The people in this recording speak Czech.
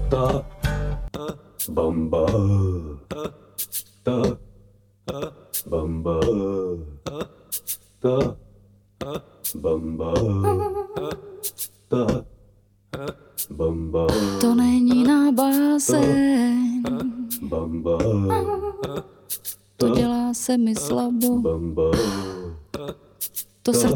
ta bamba, ta bamba, ta bamba, ta bamba. To není na báseň, Bamba, to dělá se mi slabo. bamba, To srdce